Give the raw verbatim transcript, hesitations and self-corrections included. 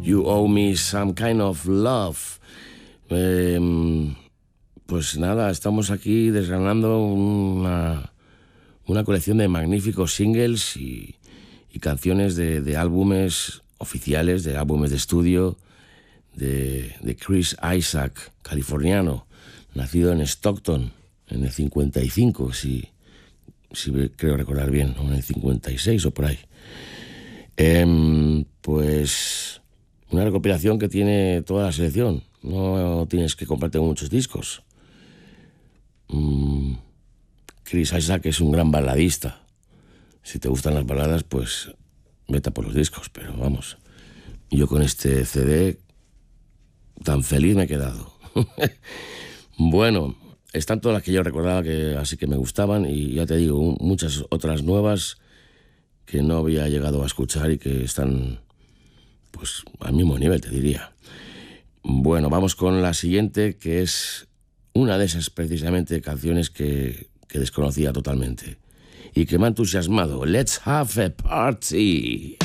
You Owe Me Some Kind of Love. Eh, pues nada, estamos aquí desgranando una, una colección de magníficos singles y, y canciones de, de álbumes oficiales, de álbumes de estudio de, de Chris Isaak, californiano, nacido en Stockton en el cincuenta y cinco, si, si creo recordar bien, o en el cincuenta y seis o por ahí. Eh, pues una recopilación que tiene toda la selección. No tienes que comprarte muchos discos. Mm, Chris Isaak es un gran baladista. Si te gustan las baladas, pues vete por los discos. Pero vamos, yo con este C D tan feliz me he quedado. Bueno, están todas las que yo recordaba, que así que me gustaban, y ya te digo, muchas otras nuevas que no había llegado a escuchar y que están pues al mismo nivel, te diría. Bueno, vamos con la siguiente, que es una de esas precisamente canciones que, que desconocía totalmente y que me ha entusiasmado. Let's have a party.